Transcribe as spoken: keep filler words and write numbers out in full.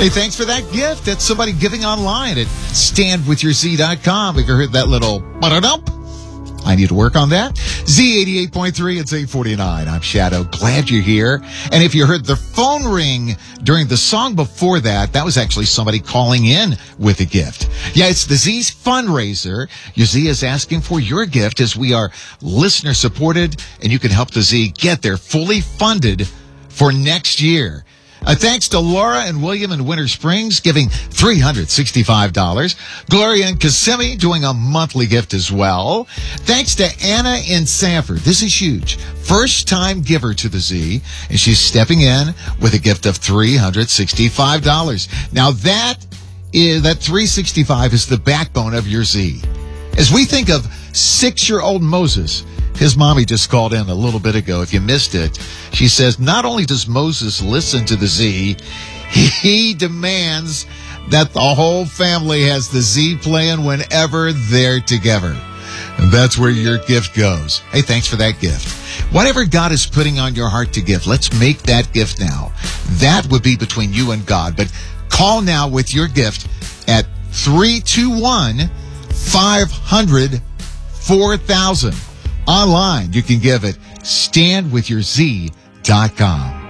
Hey, thanks for that gift. That's somebody giving online at stand with your z dot com. Have you heard that little ba-da-dump? I need to work on that. Z eighty-eight point three, it's eight forty-nine. I'm Shadow. Glad you're here. And if you heard the phone ring during the song before that, that was actually somebody calling in with a gift. Yeah, it's the Z's fundraiser. Your Z is asking for your gift as we are listener supported, and you can help the Z get there fully funded for next year. Uh, thanks to Laura and William in Winter Springs giving three hundred sixty-five dollars. Gloria and Kissimmee doing a monthly gift as well. Thanks to Anna in Sanford. This is huge. First time giver to the Z, and she's stepping in with a gift of three hundred sixty-five dollars. Now that is, that three hundred sixty-five dollars is the backbone of your Z. As we think of six-year-old Moses, his mommy just called in a little bit ago. If you missed it, she says, not only does Moses listen to the Z, he demands that the whole family has the Z playing whenever they're together. And that's where your gift goes. Hey, thanks for that gift. Whatever God is putting on your heart to give, let's make that gift now. That would be between you and God. But call now with your gift at three two one, five hundred, four thousand. Online, you can give it stand with your z dot com.